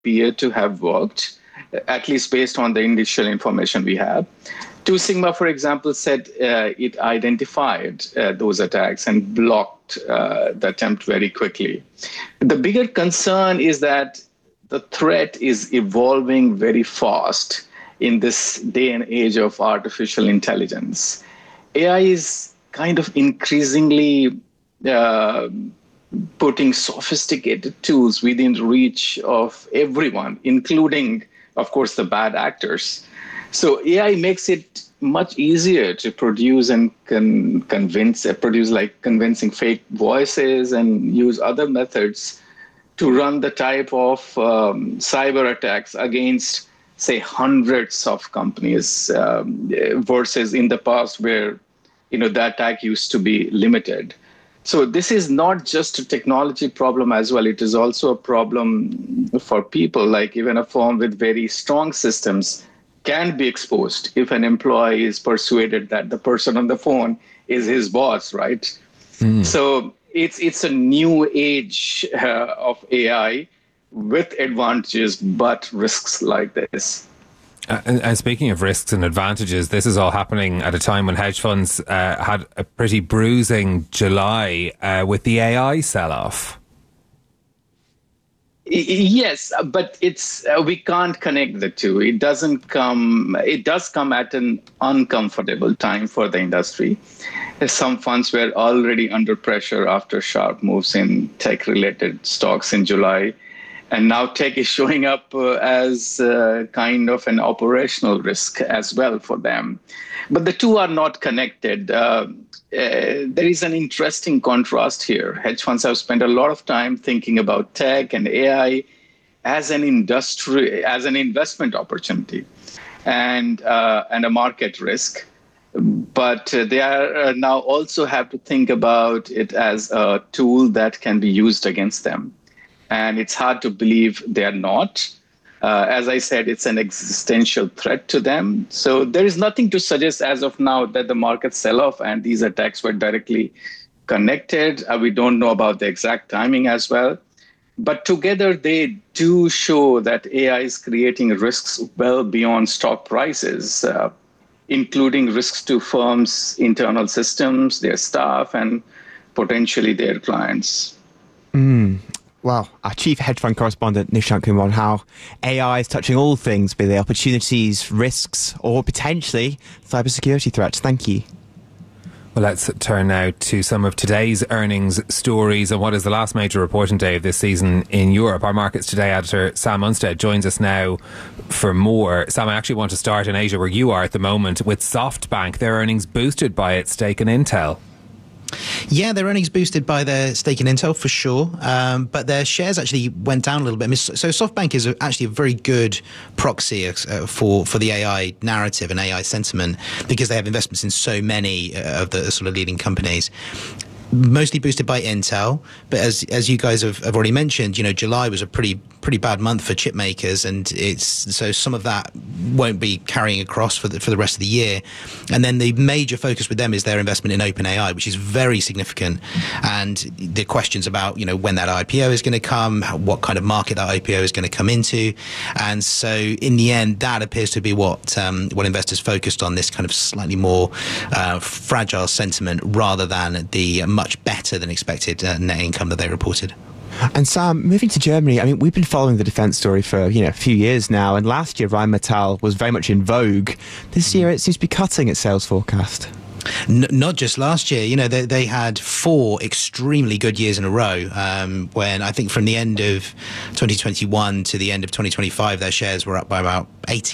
appear to have worked, at least based on the initial information we have. Two Sigma, for example, said it identified those attacks and blocked the attempt very quickly. The bigger concern is that the threat is evolving very fast in this day and age of artificial intelligence. AI is kind of increasingly putting sophisticated tools within reach of everyone, including, of course, the bad actors. So AI makes it much easier to produce and produce like convincing fake voices and use other methods to run the type of cyber attacks against, say, hundreds of companies versus in the past where the attack used to be limited. So this is not just a technology problem as well. It is also a problem for people. Like even a firm with very strong systems can be exposed if an employee is persuaded that the person on the phone is his boss, right? So it's a new age of AI with advantages, but risks like this. And speaking of risks and advantages, this is all happening at a time when hedge funds had a pretty bruising July with the AI sell-off. Yes, but we can't connect the two. It does come at an uncomfortable time for the industry. Some funds were already under pressure after sharp moves in tech-related stocks in July. And now tech is showing up as kind of an operational risk as well for them. But the two are not connected. There is an interesting contrast here. Hedge funds have spent a lot of time thinking about tech and AI as an industry, as an investment opportunity and a market risk. But they are now also have to think about it as a tool that can be used against them. And it's hard to believe they are not. As I said, it's an existential threat to them. So there is nothing to suggest as of now that the market sell-off and these attacks were directly connected. We don't know about the exact timing as well. But together, they do show that AI is creating risks well beyond stock prices, including risks to firms' internal systems, their staff, and potentially their clients. Well, our chief hedge fund correspondent, Nishant Kumar, on how AI is touching all things, be they opportunities, risks, or potentially cybersecurity threats. Thank you. Well, let's turn now to some of today's earnings stories and what is the last major reporting day of this season in Europe. Our Markets Today editor, Sam Unstead, joins us now for more. Sam, I actually want to start in Asia, where you are at the moment, with SoftBank. Their earnings boosted by its stake in Intel. Yeah, their earnings boosted by their stake in Intel for sure, but their shares actually went down a little bit. So SoftBank is actually a very good proxy for the AI narrative and AI sentiment because they have investments in so many of the sort of leading companies. Mostly boosted by Intel, but as you guys have already mentioned, July was a pretty bad month for chip makers, and so some of that won't be carrying across for the rest of the year. And then the major focus with them is their investment in OpenAI, which is very significant. And the questions about when that IPO is going to come, what kind of market that IPO is going to come into, and so in the end, that appears to be what investors focused on, this kind of slightly more fragile sentiment rather than the much better than expected net income that they reported. And Sam, moving to Germany, I mean, we've been following the defence story for a few years now, and last year Rheinmetall was very much in vogue. This year it seems to be cutting its sales forecast. Not just last year, they had 4 extremely good years in a row. When I think from the end of 2021 to the end of 2025, their shares were up by about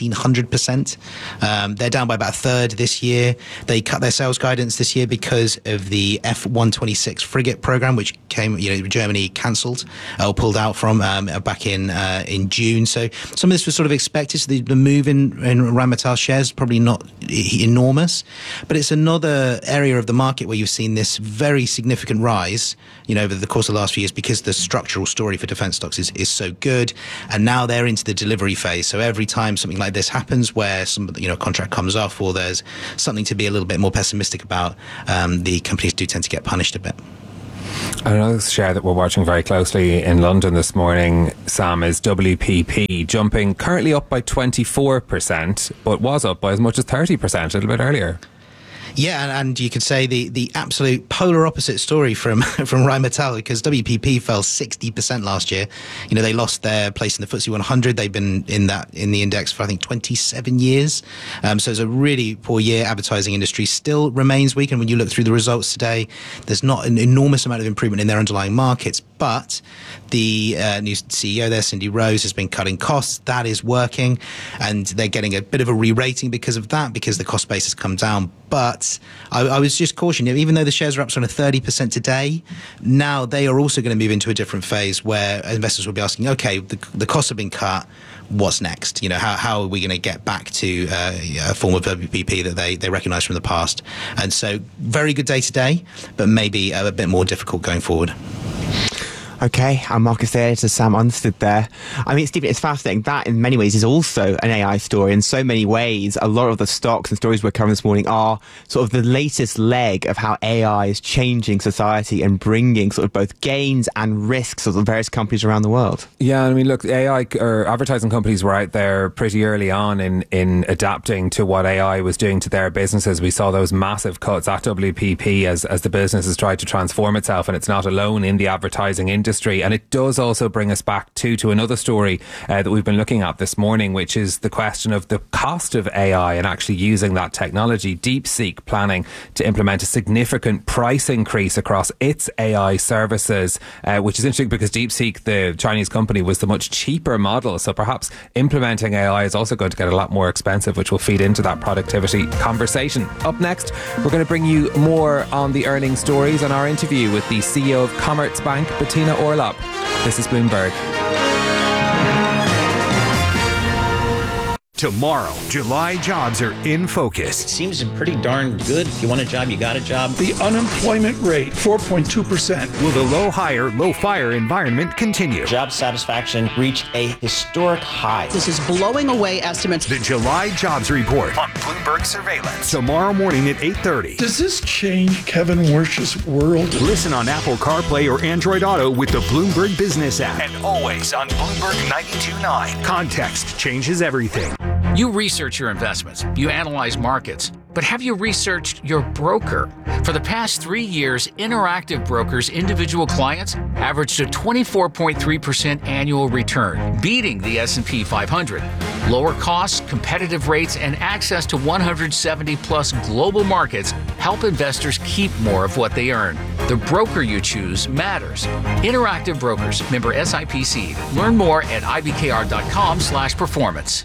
1,800%. They're down by about a third this year. They cut their sales guidance this year because of the F-126 frigate program, which Germany cancelled or pulled out from back in June. So some of this was sort of expected. So the move in Rheinmetall shares probably not enormous, but it's another area of the market where you've seen this very significant rise, over the course of the last few years because the structural story for defence stocks is so good, and now they're into the delivery phase. So every time something like this happens, where some contract comes off or there's something to be a little bit more pessimistic about, the companies do tend to get punished a bit. Another share that we're watching very closely in London this morning, Sam, is WPP, jumping currently up by 24%, but was up by as much as 30% a little bit earlier. Yeah, and you could say the absolute polar opposite story from Rheinmetall, because WPP fell 60% last year. You know, they lost their place in the FTSE 100. They've been in the index for, I think, 27 years. So it's a really poor year. Advertising industry still remains weak, and when you look through the results today, there's not an enormous amount of improvement in their underlying markets. But the new CEO there, Cindy Rose, has been cutting costs. That is working, and they're getting a bit of a re-rating because of that, because the cost base has come down. But I was just cautioning, even though the shares are up sort of 30% today, now they are also going to move into a different phase where investors will be asking, okay, the costs have been cut, what's next? You know, how are we going to get back to a form of WPP that they recognise from the past? And so very good day today, but maybe a bit more difficult going forward. Okay, our market editor Sam Unstead there. I mean, Stephen, it's fascinating. That, in many ways, is also an AI story. In so many ways, a lot of the stocks and stories we're covering this morning are sort of the latest leg of how AI is changing society and bringing sort of both gains and risks of the various companies around the world. Yeah, I mean, look, AI or advertising companies were out there pretty early on in adapting to what AI was doing to their businesses. We saw those massive cuts at WPP as the business has tried to transform itself, and it's not alone in the advertising industry. And it does also bring us back to another story that we've been looking at this morning, which is the question of the cost of AI and actually using that technology. DeepSeek planning to implement a significant price increase across its AI services, which is interesting because DeepSeek, the Chinese company, was the much cheaper model. So perhaps implementing AI is also going to get a lot more expensive, which will feed into that productivity conversation. Up next, we're going to bring you more on the earnings stories and our interview with the CEO of Commerzbank, Bettina Orlopp. This is Bloomberg. Tomorrow, July jobs are in focus. Seems pretty darn good. If you want a job, you got a job. The unemployment rate, 4.2%. Will the low hire, low fire environment continue? Job satisfaction reached a historic high. This is blowing away estimates. The July jobs report on Bloomberg Surveillance. Tomorrow morning at 8:30. Does this change Kevin Wersch's world? Listen on Apple CarPlay or Android Auto with the Bloomberg Business app. And always on Bloomberg 92.9. Context changes everything. You research your investments, you analyze markets, but have you researched your broker? For the past 3 years, Interactive Brokers' individual clients averaged a 24.3% annual return, beating the S&P 500. Lower costs, competitive rates, and access to 170-plus global markets help investors keep more of what they earn. The broker you choose matters. Interactive Brokers, member SIPC. Learn more at ibkr.com/performance.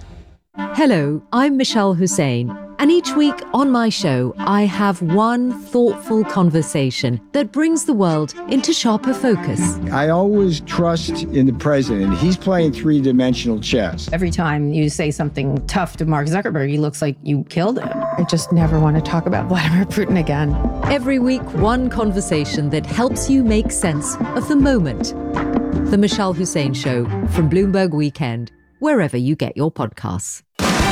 Hello, I'm Michelle Hussein, and each week on my show, I have one thoughtful conversation that brings the world into sharper focus. I always trust in the president. He's playing three-dimensional chess. Every time you say something tough to Mark Zuckerberg, he looks like you killed him. I just never want to talk about Vladimir Putin again. Every week, one conversation that helps you make sense of the moment. The Michelle Hussein Show from Bloomberg Weekend, wherever you get your podcasts.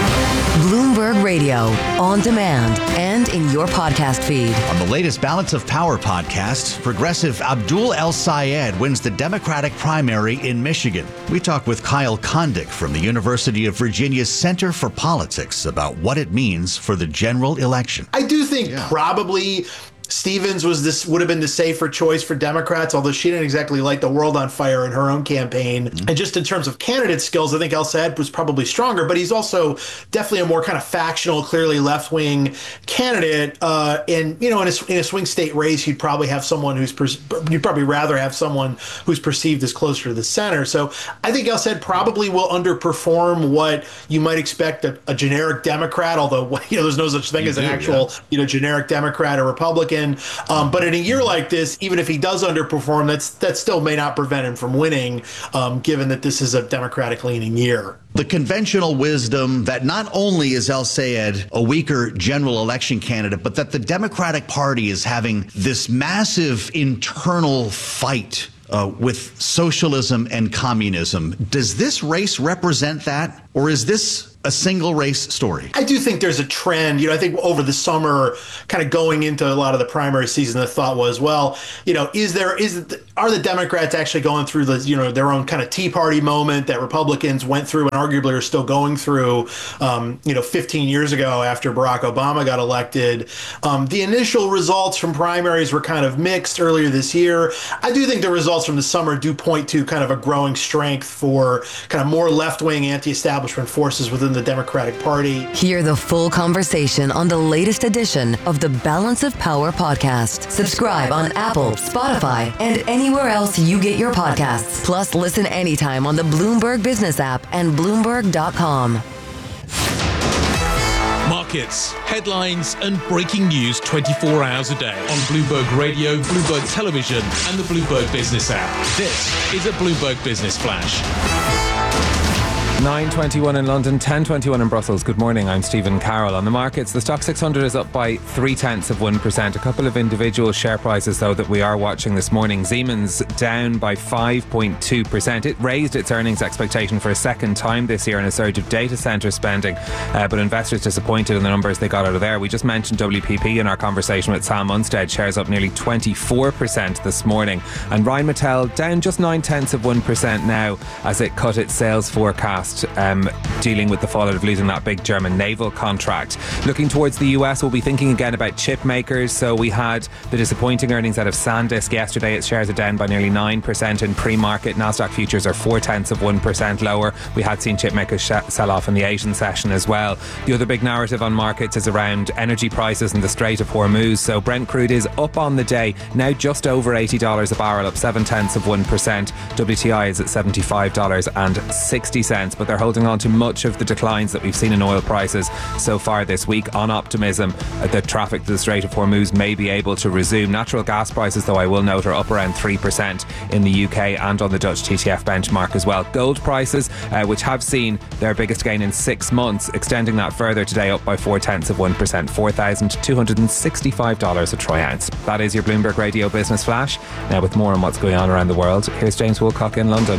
Bloomberg Radio, on demand and in your podcast feed. On the latest Balance of Power podcast, Progressive Abdul El-Sayed wins the Democratic primary in Michigan. We talk with Kyle Kondik from the University of Virginia's Center for Politics about what it means for the general election. I do think probably Stevens would have been the safer choice for Democrats, although she didn't exactly light the world on fire in her own campaign. And just in terms of candidate skills, I think El-Sayed was probably stronger, but he's also definitely a more kind of factional, clearly left-wing candidate. And, you know, in a swing state race, you'd probably have someone you'd probably rather have someone who's perceived as closer to the center. So I think El-Sayed probably will underperform what you might expect a generic Democrat, although, you know, there's no such thing as an actual, you know, generic Democrat or Republican. But in a year like this, even if he does underperform, that still may not prevent him from winning, given that this is a Democratic-leaning year. The conventional wisdom that not only is El-Sayed a weaker general election candidate, but that the Democratic Party is having this massive internal fight with socialism and communism. Does this race represent that? Or is this a single race story? I do think there's a trend. I think over the summer, kind of going into a lot of the primary season, the thought was, well, are the Democrats actually going through their own kind of Tea Party moment that Republicans went through and arguably are still going through, 15 years ago after Barack Obama got elected. The initial results from primaries were kind of mixed earlier this year. I do think the results from the summer do point to kind of a growing strength for kind of more left-wing anti-establishment forces within the Democratic Party. Hear the full conversation on the latest edition of the Balance of Power podcast. Subscribe on Apple, Spotify, and anywhere else you get your podcasts. Plus, listen anytime on the Bloomberg Business app and Bloomberg.com. Markets, headlines, and breaking news 24 hours a day on Bloomberg Radio, Bloomberg Television, and the Bloomberg Business app. This is a Bloomberg Business Flash. 9:21 in London, 10:21 in Brussels. Good morning, I'm Stephen Carroll. On the markets, the Stock 600 is up by 0.3%. A couple of individual share prices, though, that we are watching this morning. Siemens down by 5.2%. It raised its earnings expectation for a second time this year in a surge of data centre spending, but investors disappointed in the numbers they got out of there. We just mentioned WPP in our conversation with Sam Munstead. Shares up nearly 24% this morning. And Rheinmetall down just 0.9% now as it cut its sales forecast, dealing with the fallout of losing that big German naval contract. Looking towards the US, we'll be thinking again about chip makers. So we had the disappointing earnings out of SanDisk yesterday. Its shares are down by nearly 9% in pre-market. Nasdaq futures are 0.4% lower. We had seen chip makers sell off in the Asian session as well. The other big narrative on markets is around energy prices and the Strait of Hormuz. So Brent crude is up on the day, now just over $80 a barrel, up 0.7%. WTI is at $75.60, but they're holding on to much of the declines that we've seen in oil prices so far this week on optimism that traffic to the Strait of Hormuz may be able to resume. Natural gas prices, though, I will note, are up around 3% in the UK and on the Dutch TTF benchmark as well. Gold prices, which have seen their biggest gain in 6 months, extending that further today, up by 0.4%, $4,265 a troy ounce. That is your Bloomberg Radio Business Flash. Now, with more on what's going on around the world, here's James Woolcock in London.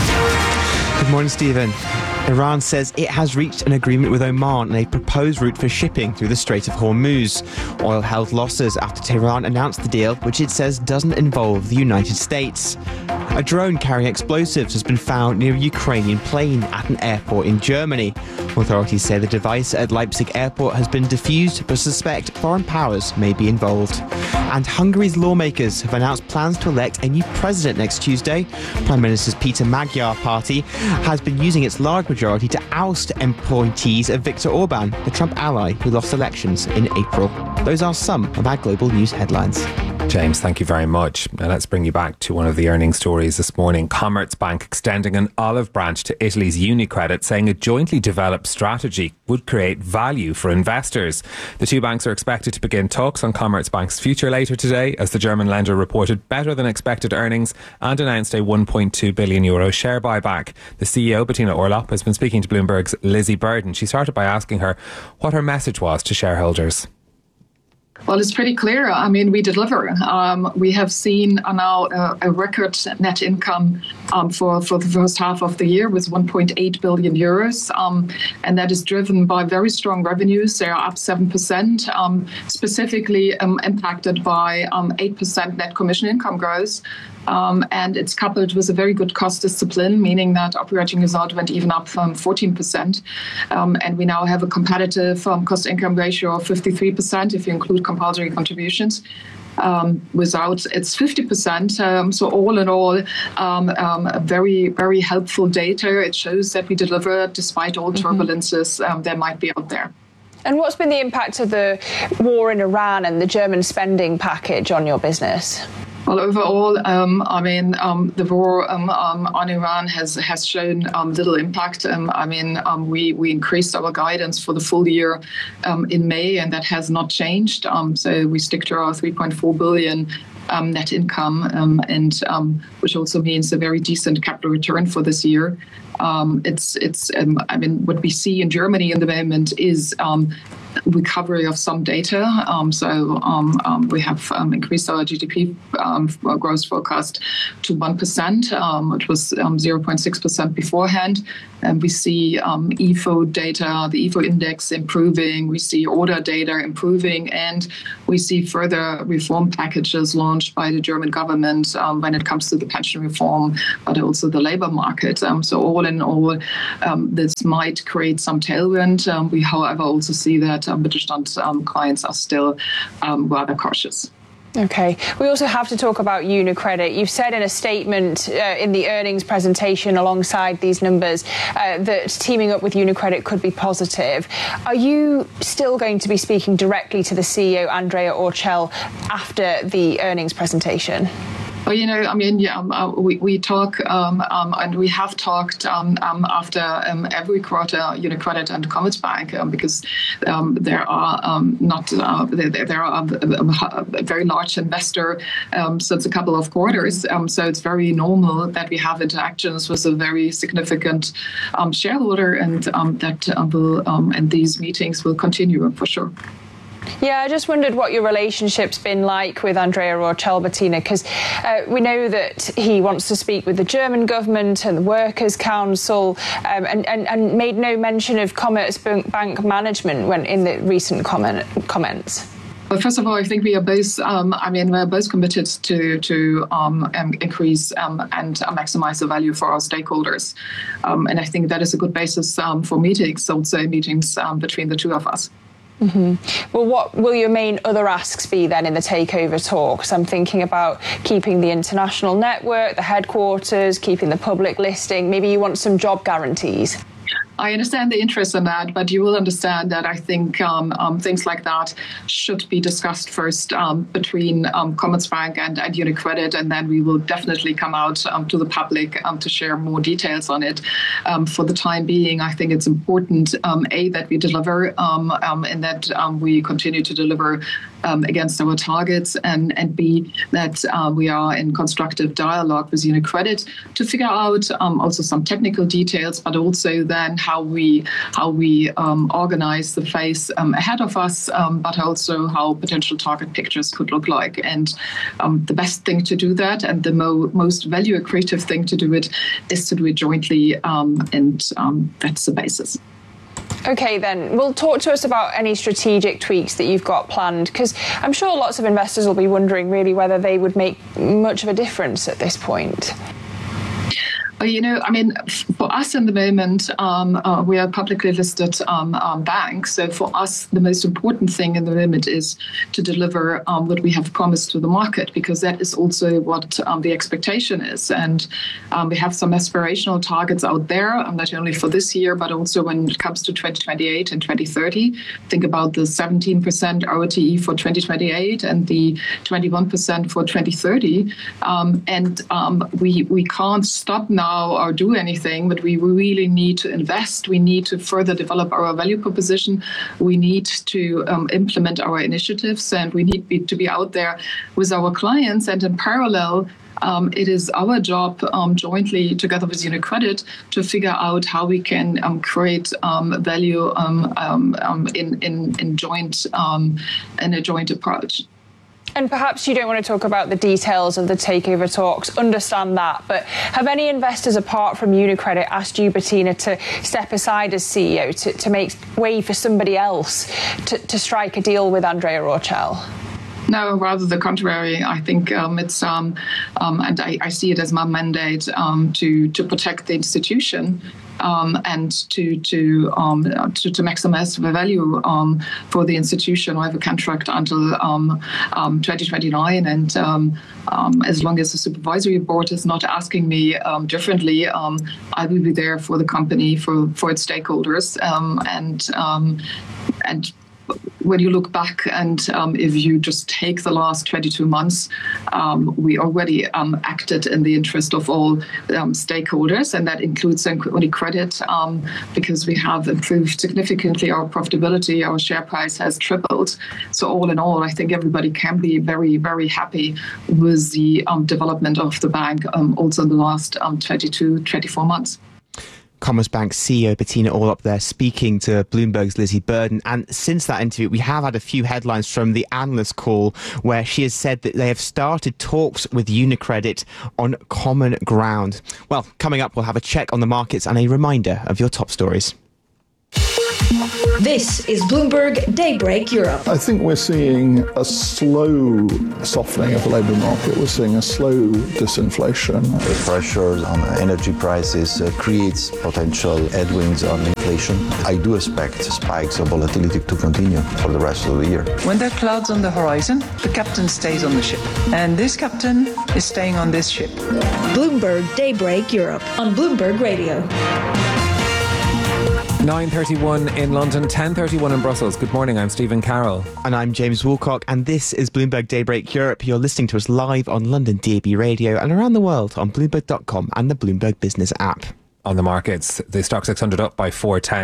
Good morning, Stephen. Iran says it has reached an agreement with Oman on a proposed route for shipping through the Strait of Hormuz. Oil held losses after Tehran announced the deal, which it says doesn't involve the United States. A drone carrying explosives has been found near a Ukrainian plane at an airport in Germany. Authorities say the device at Leipzig airport has been defused, but suspect foreign powers may be involved. And Hungary's lawmakers have announced plans to elect a new president next Tuesday. Prime Minister's Peter Magyar party has been using its large majority to oust appointees of Viktor Orban, the Trump ally who lost elections in April. Those are some of our global news headlines. James, thank you very much. Now let's bring you back to one of the earnings stories this morning. Commerzbank extending an olive branch to Italy's UniCredit, saying a jointly developed strategy would create value for investors. The two banks are expected to begin talks on Commerzbank's future later today, as the German lender reported better than expected earnings and announced a €1.2 billion share buyback. The CEO, Bettina Orlopp, has been speaking to Bloomberg's Lizzie Burden. She started by asking her what her message was to shareholders. Well, it's pretty clear. I mean, we deliver. We have seen now a record net income for the first half of the year with 1.8 billion euros. And that is driven by very strong revenues. They are up 7%, specifically impacted by 8% net commission income growth. And it's coupled with a very good cost discipline, meaning that operating result went even up 14%. And we now have a competitive cost income ratio of 53% if you include compulsory contributions. Without it's 50%. So all in all, very, very helpful data. It shows that we deliver despite all turbulences there might be out there. And what's been the impact of the war in Iran and the German spending package on your business? Well, overall, the war on Iran has shown little impact. We increased our guidance for the full year in May, and that has not changed. So we stick to our 3.4 billion net income, which also means a very decent capital return for this year. What we see in Germany in the moment is recovery of some data. We have increased our GDP growth forecast to 1%. It was 0.6% beforehand. And we see IFO data, the IFO index improving. We see order data improving, and we see further reform packages launched by the German government when it comes to the pension reform, but also the labor market. So all in all, this might create some tailwind. We, however, also see that Mittelstand clients are still rather cautious. Okay. We also have to talk about UniCredit. You've said in a statement in the earnings presentation alongside these numbers that teaming up with UniCredit could be positive. Are you still going to be speaking directly to the CEO, Andrea Orcel, after the earnings presentation? Well, we talk and we have talked after every quarter, UniCredit and Commerzbank, because there are a very large investor since a couple of quarters. So it's very normal that we have interactions with a very significant shareholder, and and these meetings will continue for sure. Yeah, I just wondered what your relationship's been like with Andrea Orcel, Bettina, because we know that he wants to speak with the German government and the Workers' Council, and made no mention of Commerzbank management when in the recent comments. Well, first of all, I think we are both. We're both committed to increase and maximize the value for our stakeholders, and I think that is a good basis for meetings. Also, meetings between the two of us. Mm-hmm. Well, what will your main other asks be then in the takeover talks? I'm thinking about keeping the international network, the headquarters, keeping the public listing. Maybe you want some job guarantees. I understand the interest in that, but you will understand that I think things like that should be discussed first between Commerzbank and UniCredit, and then we will definitely come out to the public to share more details on it. For the time being, I think it's important, A, that we deliver and that we continue to deliver against our targets, and B, that we are in constructive dialogue with UniCredit to figure out also some technical details, but also then how we organize the phase ahead of us, but also how potential target pictures could look like. And the best thing to do that, and the most value accretive thing to do it, is to do it jointly, and that's the basis. Okay, then. Well, talk to us about any strategic tweaks that you've got planned, because I'm sure lots of investors will be wondering really whether they would make much of a difference at this point. For us in the moment, we are a publicly listed bank. So for us, the most important thing in the moment is to deliver what we have promised to the market, because that is also what the expectation is. And we have some aspirational targets out there, not only for this year, but also when it comes to 2028 and 2030. Think about the 17% ROTE for 2028 and the 21% for 2030. We can't stop now or do anything, but we really need to invest. We need to further develop our value proposition. We need to implement our initiatives, and we need to be out there with our clients. And in parallel, it is our job jointly together with UniCredit to figure out how we can create value in a joint approach. And perhaps you don't want to talk about the details of the takeover talks, understand that, but have any investors apart from UniCredit asked you, Bettina, to step aside as CEO to make way for somebody else to strike a deal with Andrea Orcel? No, rather the contrary. I think it's and I see it as my mandate to protect the institution and to maximize the value for the institution. I have a contract until 2029, and as long as the supervisory board is not asking me differently, I will be there for the company, for its stakeholders, and when you look back and if you just take the last 22 months, we already acted in the interest of all stakeholders, and that includes UniCredit, because we have improved significantly our profitability. Our share price has tripled. So all in all, I think everybody can be very, very happy with the development of the bank also in the last 24 months. Commerzbank CEO Bettina Orlopp there speaking to Bloomberg's Lizzie Burden. And since that interview, we have had a few headlines from the analyst call where she has said that they have started talks with UniCredit on common ground. Well, coming up, we'll have a check on the markets and a reminder of your top stories. This is Bloomberg Daybreak Europe. I think we're seeing a slow softening of the labour market. We're seeing a slow disinflation. The pressures on energy prices creates potential headwinds on inflation. I do expect spikes of volatility to continue for the rest of the year. When there are clouds on the horizon, the captain stays on the ship. And this captain is staying on this ship. Bloomberg Daybreak Europe on Bloomberg Radio. 9:31 in London, 10:31 in Brussels. Good morning, I'm Stephen Carroll. And I'm James Woolcock, and this is Bloomberg Daybreak Europe. You're listening to us live on London DAB Radio and around the world on Bloomberg.com and the Bloomberg Business app. On the markets, the Stoxx 600 up by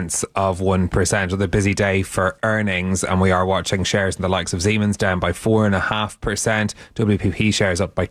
0.4%. With a busy day for earnings, and we are watching shares in the likes of Siemens down by 4.5%. WPP shares up by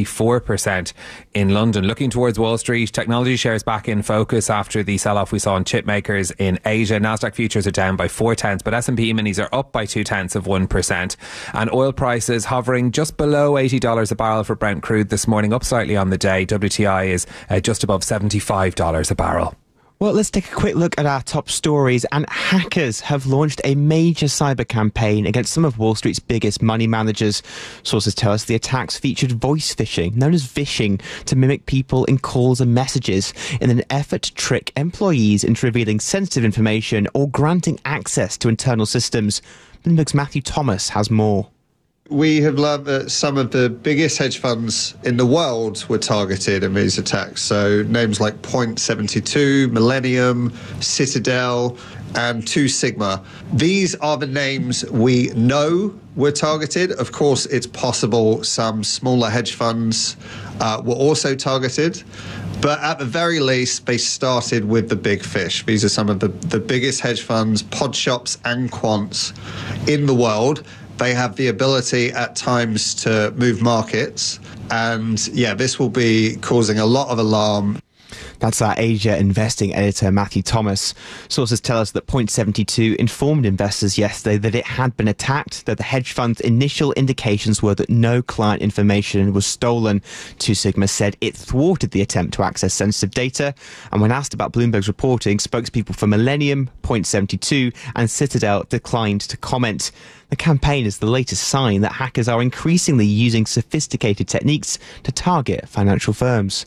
24% in London. Looking towards Wall Street, technology shares back in focus after the sell-off we saw in chip makers in Asia. Nasdaq futures are down by 0.4%, but S&P minis are up by 0.2%. And oil prices hovering just below $80 a barrel for Brent crude this morning, up slightly on the day. WTI is just above $75 a barrel. Well, let's take a quick look at our top stories. And hackers have launched a major cyber campaign against some of Wall Street's biggest money managers. Sources tell us the attacks featured voice phishing, known as vishing, to mimic people in calls and messages in an effort to trick employees into revealing sensitive information or granting access to internal systems. Bloomberg's Matthew Thomas has more. We have learned that some of the biggest hedge funds in the world were targeted in these attacks. So names like Point72, Millennium, Citadel, and Two Sigma. These are the names we know were targeted. Of course, it's possible some smaller hedge funds were also targeted. But at the very least, they started with the big fish. These are some of the biggest hedge funds, pod shops and quants in the world. They have the ability at times to move markets. And yeah, this will be causing a lot of alarm. That's our Asia investing editor, Matthew Thomas. Sources tell us that Point72 informed investors yesterday that it had been attacked, that the hedge fund's initial indications were that no client information was stolen. Two Sigma said it thwarted the attempt to access sensitive data. And when asked about Bloomberg's reporting, spokespeople for Millennium, Point72 and Citadel declined to comment. The campaign is the latest sign that hackers are increasingly using sophisticated techniques to target financial firms.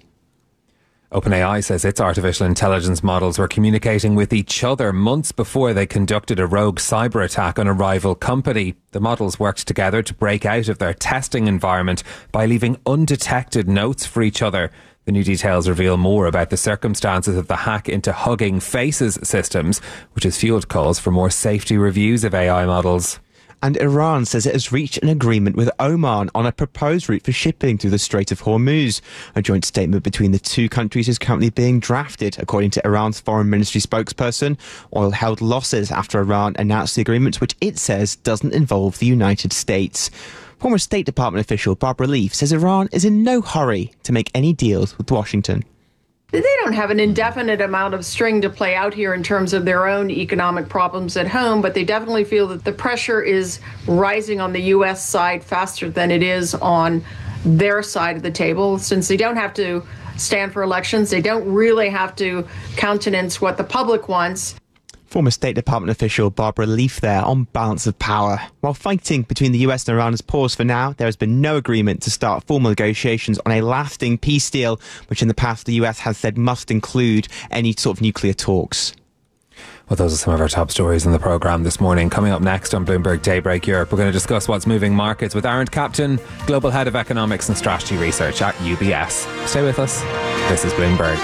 OpenAI says its artificial intelligence models were communicating with each other months before they conducted a rogue cyber attack on a rival company. The models worked together to break out of their testing environment by leaving undetected notes for each other. The new details reveal more about the circumstances of the hack into Hugging Faces systems, which has fueled calls for more safety reviews of AI models. And Iran says it has reached an agreement with Oman on a proposed route for shipping through the Strait of Hormuz. A joint statement between the two countries is currently being drafted. According to Iran's foreign ministry spokesperson, oil held losses after Iran announced the agreement, which it says doesn't involve the United States. Former State Department official Barbara Leaf says Iran is in no hurry to make any deals with Washington. They don't have an indefinite amount of string to play out here in terms of their own economic problems at home, but they definitely feel that the pressure is rising on the U.S. side faster than it is on their side of the table. Since they don't have to stand for elections, they don't really have to countenance what the public wants. Former State Department official Barbara Leaf there on balance of power. While fighting between the US and Iran has paused for now, there has been no agreement to start formal negotiations on a lasting peace deal, which in the past the US has said must include any sort of nuclear talks. Well, those are some of our top stories in the programme this morning. Coming up next on Bloomberg Daybreak Europe, we're going to discuss what's moving markets with Arend Kapteyn, Global Head of Economics and Strategy Research at UBS. Stay with us. This is Bloomberg.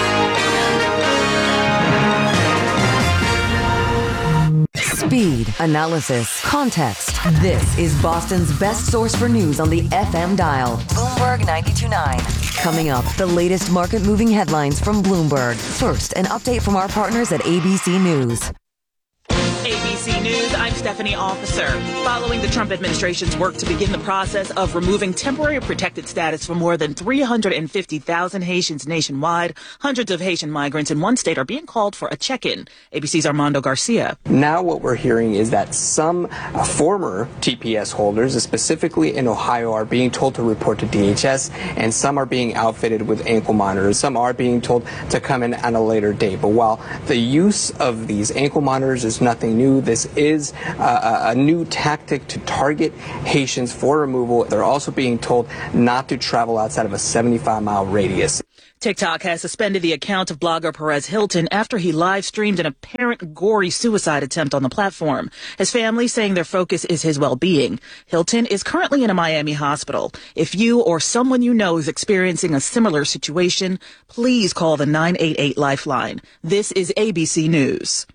Speed, analysis, context. This is Boston's best source for news on the FM dial. Bloomberg 92.9. Coming up, the latest market-moving headlines from Bloomberg. First, an update from our partners at ABC News. ABC News, I'm Stephanie Officer. Following the Trump administration's work to begin the process of removing temporary protected status for more than 350,000 Haitians nationwide, hundreds of Haitian migrants in one state are being called for a check-in. ABC's Armando Garcia. Now what we're hearing is that some former TPS holders, specifically in Ohio, are being told to report to DHS, and some are being outfitted with ankle monitors. Some are being told to come in at a later date. But while the use of these ankle monitors is nothing new, this is a new tactic to target Haitians for removal. They're also being told not to travel outside of a 75-mile radius. TikTok has suspended the account of blogger Perez Hilton after he live-streamed an apparent gory suicide attempt on the platform. His family saying their focus is his well-being. Hilton is currently in a Miami hospital. If you or someone you know is experiencing a similar situation, please call the 988 Lifeline. This is ABC News.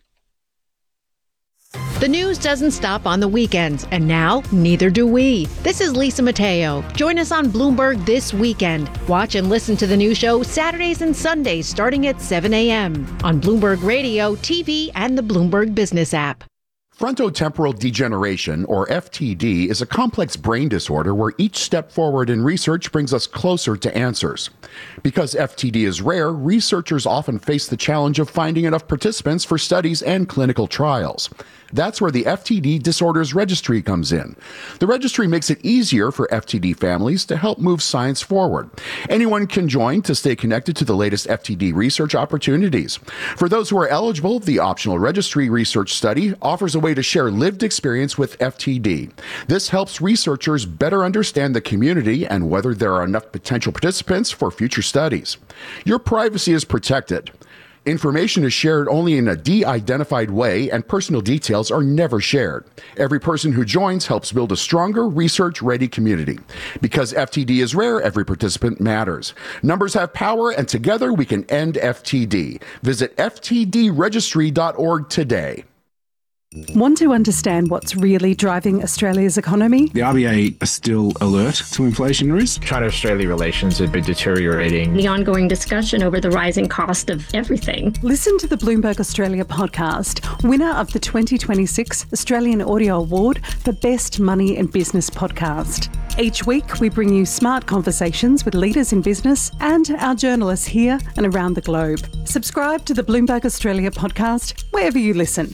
The news doesn't stop on the weekends, and now neither do we. This is Lisa Mateo. Join us on Bloomberg this weekend. Watch and listen to the new show Saturdays and Sundays starting at 7 a.m. on Bloomberg Radio, TV, and the Bloomberg Business app. Frontotemporal degeneration, or FTD, is a complex brain disorder where each step forward in research brings us closer to answers. Because FTD is rare, researchers often face the challenge of finding enough participants for studies and clinical trials. That's where the FTD Disorders Registry comes in. The registry makes it easier for FTD families to help move science forward. Anyone can join to stay connected to the latest FTD research opportunities. For those who are eligible, the optional registry research study offers a way to share lived experience with FTD. This helps researchers better understand the community and whether there are enough potential participants for future studies. Your privacy is protected. Information is shared only in a de-identified way, and personal details are never shared. Every person who joins helps build a stronger, research-ready community. Because FTD is rare, every participant matters. Numbers have power, and together we can end FTD. Visit ftdregistry.org today. Want to understand what's really driving Australia's economy? The RBA are still alert to inflation risk. China-Australia relations have been deteriorating. The ongoing discussion over the rising cost of everything. Listen to the Bloomberg Australia podcast, winner of the 2026 Australian Audio Award for Best Money and Business Podcast. Each week, we bring you smart conversations with leaders in business and our journalists here and around the globe. Subscribe to the Bloomberg Australia podcast wherever you listen.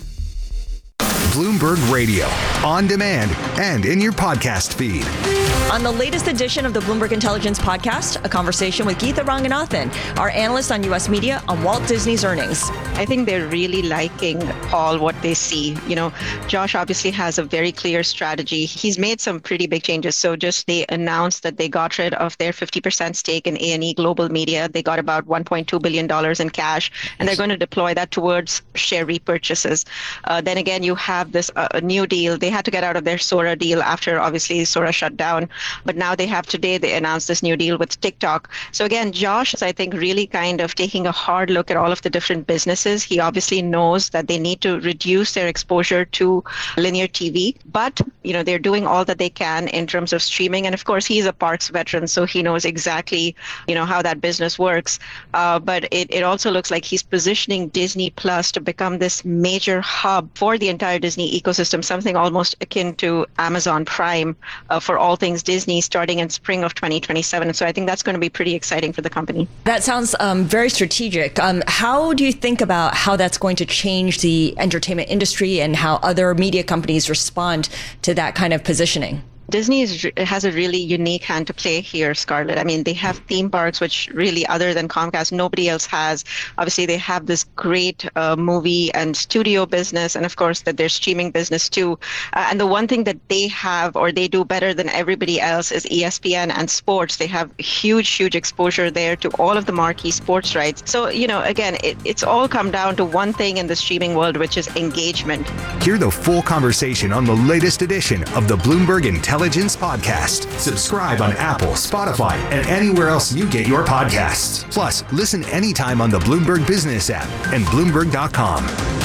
Bloomberg Radio, on demand and in your podcast feed. On the latest edition of the Bloomberg Intelligence Podcast, a conversation with Geetha Ranganathan, our analyst on U.S. media on Walt Disney's earnings. I think they're really liking all what they see. You know, Josh obviously has a very clear strategy. He's made some pretty big changes. So just they announced that they got rid of their 50% stake in A&E Global Media. They got about $1.2 billion in cash, and they're going to deploy that towards share repurchases. Then again, you have this new deal. They had to get out of their Sora deal after obviously Sora shut down. But now they announced this new deal with TikTok. So again, Josh is, I think, really kind of taking a hard look at all of the different businesses. He obviously knows that they need to reduce their exposure to linear TV, but, you know, they're doing all that they can in terms of streaming. And of course, he's a Parks veteran, so he knows exactly, you know, how that business works. But it also looks like he's positioning Disney Plus to become this major hub for the entire Disney ecosystem, something almost akin to Amazon Prime for all things Disney starting in spring of 2027. So I think that's going to be pretty exciting for the company. That sounds very strategic. How do you think about how that's going to change the entertainment industry and how other media companies respond to that kind of positioning? Disney has a really unique hand to play here, Scarlett. I mean, they have theme parks, which really, other than Comcast, nobody else has. Obviously, they have this great movie and studio business, and of course, that their streaming business too. And the one thing that they have, or they do better than everybody else, is ESPN and sports. They have huge exposure there to all of the marquee sports rights. So, you know, again, it's all come down to one thing in the streaming world, which is engagement. Hear the full conversation on the latest edition of the Bloomberg Intelligence Podcast. Subscribe on Apple, Spotify, and anywhere else you get your podcasts. Plus, listen anytime on the Bloomberg Business app and Bloomberg.com.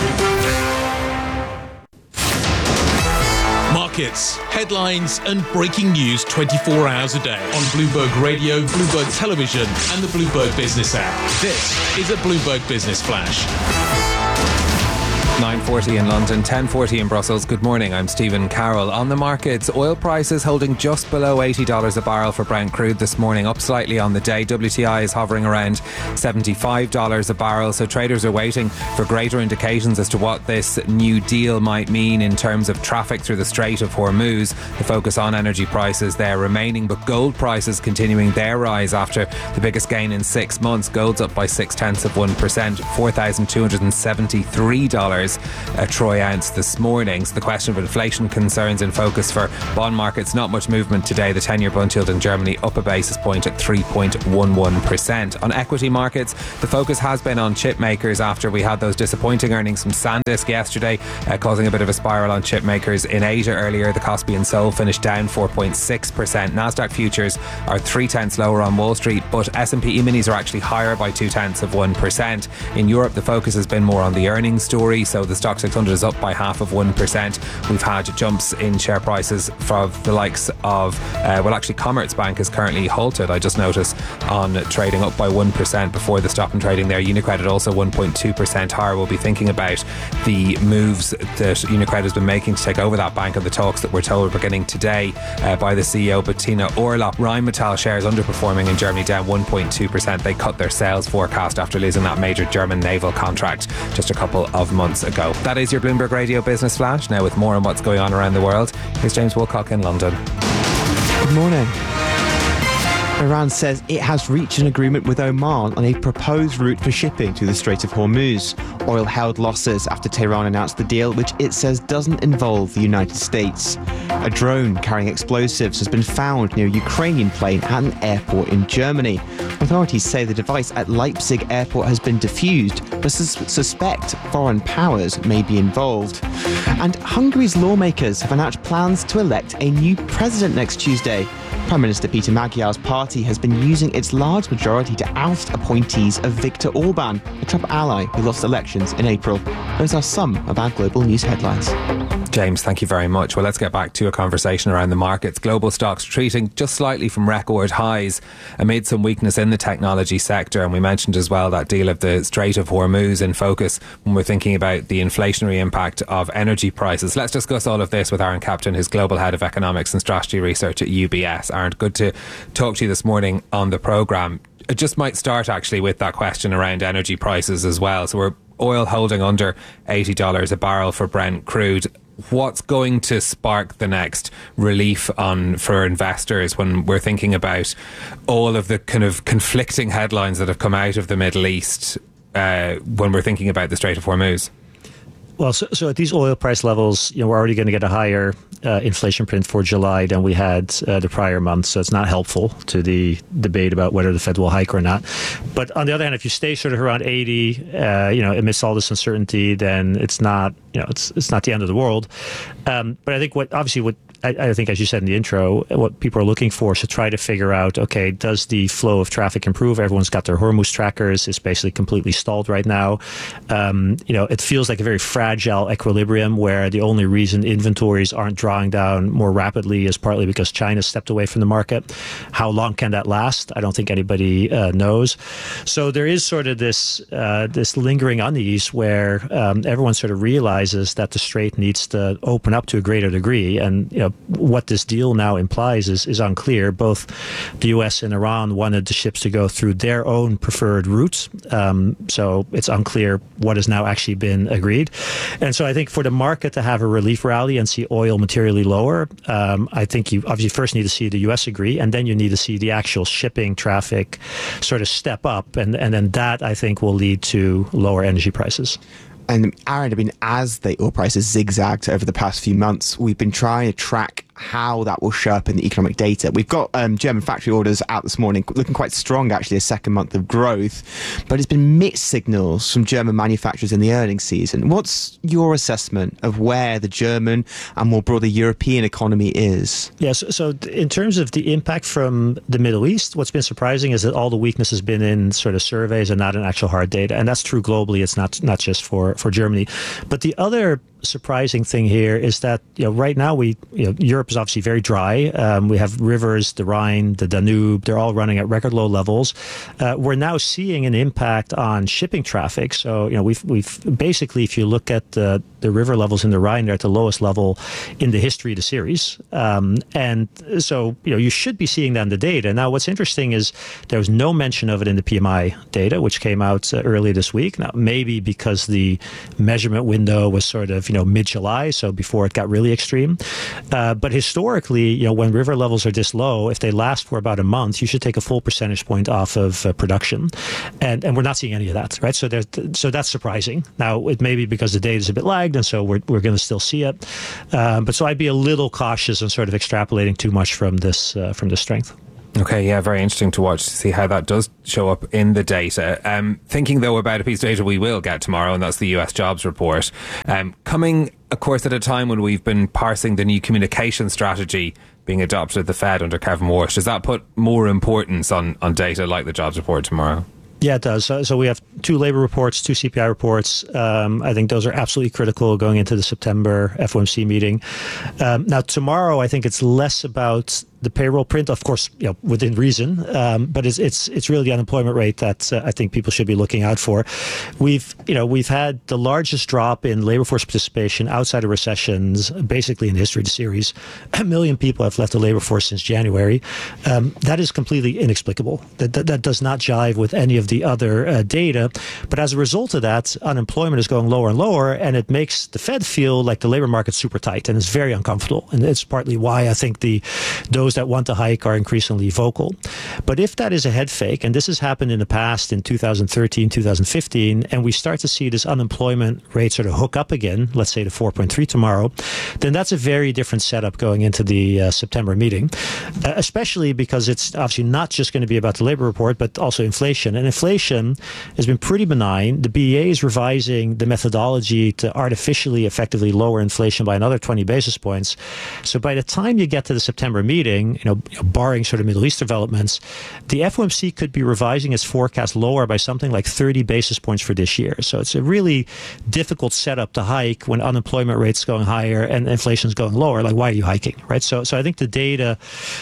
Markets, headlines, and breaking news 24 hours a day on Bloomberg Radio, Bloomberg Television, and the Bloomberg Business app. This is a Bloomberg Business Flash. 9:40 in London, 10:40 in Brussels. Good morning, I'm Stephen Carroll. On the markets, oil prices holding just below $80 a barrel for Brent crude this morning, up slightly on the day. WTI is hovering around $75 a barrel, so traders are waiting for greater indications as to what this new deal might mean in terms of traffic through the Strait of Hormuz. The focus on energy prices there remaining, but gold prices continuing their rise after the biggest gain in 6 months. Gold's up by 0.6%, $4,273 a troy ounce this morning. So the question of inflation concerns in focus for bond markets. Not much movement today. The 10-year bond yield in Germany up a basis point at 3.11%. On equity markets, the focus has been on chip makers after we had those disappointing earnings from SanDisk yesterday, causing a bit of a spiral on chip makers in Asia earlier. The Kospi and Seoul finished down 4.6%. Nasdaq futures are 0.3 lower on Wall Street, but S&P E-minis are actually higher by 0.2%. In Europe, the focus has been more on the earnings story. So the Stock 600 is up by 0.5%. We've had jumps in share prices from the likes of, actually Commerzbank is currently halted, I just noticed, on trading up by 1% before the stop in trading there. UniCredit also 1.2% higher. We'll be thinking about the moves that UniCredit has been making to take over that bank and the talks that we're told are beginning today by the CEO Bettina Orlopp. Rheinmetall shares underperforming in Germany, down 1.2%. They cut their sales forecast after losing that major German naval contract just a couple of months ago. That is your Bloomberg Radio Business Flash. Now with more on what's going on around the world, here's James Woolcock in London. Good morning. Iran says it has reached an agreement with Oman on a proposed route for shipping to the Strait of Hormuz. Oil held losses after Tehran announced the deal, which it says doesn't involve the United States. A drone carrying explosives has been found near a Ukrainian plane at an airport in Germany. Authorities say the device at Leipzig airport has been defused, but suspect foreign powers may be involved. And Hungary's lawmakers have announced plans to elect a new president next Tuesday. Prime Minister Peter Magyar's party has been using its large majority to oust appointees of Viktor Orban, a Trump ally who lost elections in April. Those are some of our global news headlines. James, thank you very much. Well, let's get back to a conversation around the markets. Global stocks retreating just slightly from record highs amid some weakness in the technology sector. And we mentioned as well that deal of the Strait of Hormuz in focus when we're thinking about the inflationary impact of energy prices. Let's discuss all of this with Aaron Captain, who's Global Head of Economics and Strategy Research at UBS. Aaron, good to talk to you this morning on the programme. I just might start actually with that question around energy prices as well. So we're oil holding under $80 a barrel for Brent crude. What's going to spark the next relief for investors when we're thinking about all of the kind of conflicting headlines that have come out of the Middle East when we're thinking about the Strait of Hormuz? Well, so at these oil price levels, we're already going to get a higher inflation print for July than we had the prior month. So it's not helpful to the debate about whether the Fed will hike or not. But on the other hand, if you stay sort of around 80, amidst all this uncertainty, then it's not, it's not the end of the world. But I think I think, as you said in the intro, what people are looking for is to try to figure out, okay, does the flow of traffic improve? Everyone's got their Hormuz trackers. It's basically completely stalled right now. It feels like a very fragile equilibrium where the only reason inventories aren't drawing down more rapidly is partly because China stepped away from the market. How long can that last? I don't think anybody knows. So there is sort of this lingering unease where everyone sort of realizes that the strait needs to open up to a greater degree. And, what this deal now implies is unclear. Both the US and Iran wanted the ships to go through their own preferred routes. So it's unclear what has now actually been agreed. And so I think for the market to have a relief rally and see oil materially lower, I think you obviously first need to see the US agree, and then you need to see the actual shipping traffic sort of step up. And then that, I think, will lead to lower energy prices. And Aaron, as the oil prices zigzagged over the past few months, we've been trying to track how that will show up in the economic data. We've got German factory orders out this morning, looking quite strong, actually, a second month of growth. But it's been mixed signals from German manufacturers in the earnings season. What's your assessment of where the German and more broader European economy is? Yes, so in terms of the impact from the Middle East, what's been surprising is that all the weakness has been in sort of surveys and not in actual hard data. And that's true globally. It's not just for Germany. But the other surprising thing here is that right now Europe is obviously very dry. We have rivers, the Rhine, the Danube, they're all running at record low levels. We're now seeing an impact on shipping traffic. So we've basically, if you look at the river levels in the Rhine, they're at the lowest level in the history of the series. And so you should be seeing that in the data. Now, what's interesting is there was no mention of it in the PMI data, which came out early this week. Now, maybe because the measurement window was sort of mid-July, so before it got really extreme. But historically, when river levels are this low, if they last for about a month, you should take a full percentage point off of production, and we're not seeing any of that, right? So that's surprising. Now, it may be because the data is a bit lagged, and so we're going to still see it. But so I'd be a little cautious on sort of extrapolating too much from this strength. Okay, yeah, very interesting to watch to see how that does show up in the data. Thinking, though, about a piece of data we will get tomorrow, and that's the US jobs report. Coming, of course, at a time when we've been parsing the new communication strategy being adopted at the Fed under Kevin Warsh. Does that put more importance on data like the jobs report tomorrow? Yeah, it does. So we have 2 labor reports, 2 CPI reports. I think those are absolutely critical going into the September FOMC meeting. Now, tomorrow, I think it's less about the payroll print, of course, within reason, but it's really the unemployment rate that I think people should be looking out for. We've had the largest drop in labor force participation outside of recessions, basically in the history of the series. 1 million people have left the labor force since January. That is completely inexplicable. That does not jive with any of the other data. But as a result of that, unemployment is going lower and lower, and it makes the Fed feel like the labor market's super tight, and it's very uncomfortable. And it's partly why I think those that want to hike are increasingly vocal. But if that is a head fake, and this has happened in the past in 2013, 2015, and we start to see this unemployment rate sort of hook up again, let's say to 4.3 tomorrow, then that's a very different setup going into the September meeting, especially because it's obviously not just going to be about the labor report, but also inflation. And inflation has been pretty benign. The BEA is revising the methodology to artificially effectively lower inflation by another 20 basis points. So by the time you get to the September meeting, barring sort of Middle East developments, the FOMC could be revising its forecast lower by something like 30 basis points for this year. So it's a really difficult setup to hike when unemployment rate's going higher and inflation's going lower. Like, why are you hiking, right? So I think the data